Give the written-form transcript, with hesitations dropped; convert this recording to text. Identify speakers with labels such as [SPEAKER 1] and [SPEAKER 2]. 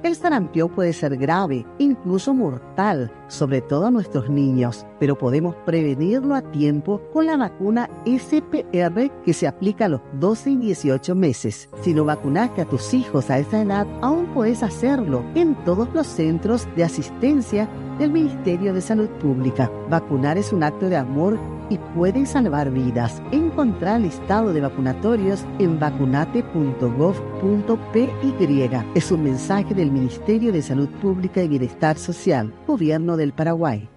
[SPEAKER 1] El sarampión puede ser grave, incluso mortal, sobre todo a nuestros niños, pero podemos prevenirlo a tiempo con la vacuna SPR que se aplica a los 12 y 18 meses. Si no vacunaste a tus hijos a esa edad, aún puedes hacerlo en todos los centros de asistencia del Ministerio de Salud Pública. Vacunar es un acto de amor y pueden salvar vidas. Encontrar el listado de vacunatorios en vacunate.gov.py. Es un mensaje del Ministerio de Salud Pública y Bienestar Social, Gobierno del Paraguay.